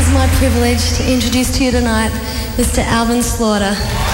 is my privilege to introduce to you tonight Mr. Alvin Slaughter.